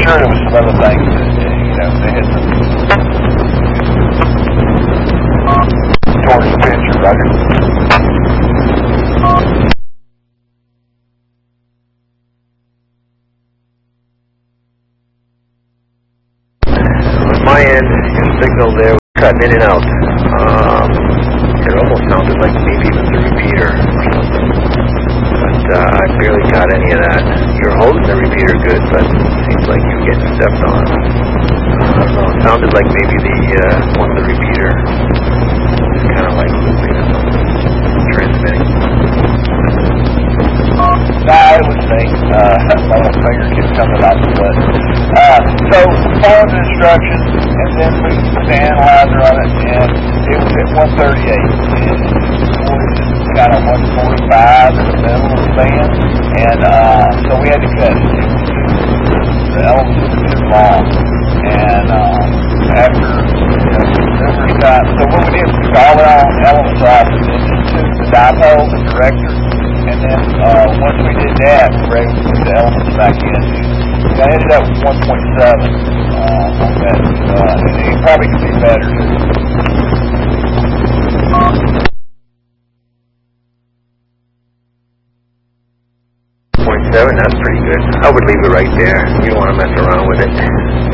sure there was some other things that, they had some towards the picture, Roger. On my end, your signal there was cutting in and out. It almost sounded like maybe it was a repeater or something. But I barely got any of that. You're holding the repeater good, but it seems like you're getting stepped on. I don't know, it sounded like maybe one of the repeater is kind of like looping or something, transmitting. Nah, it was me. My little finger keeps coming out the butt. So, followed the instructions, and then we put the analyzer on it, and it was at 138. And kind of 145 in the middle of the band, and so we had to cut it. The elements were too long, and after numerous times, so what we did was took all our elements off, and then just took the dipole, the director, and then once we did that, we were able to put the elements back in. I ended up with 1.7 on that, and it probably could be better. 0.7, that's pretty good. I would leave it right there. You don't want to mess around with it.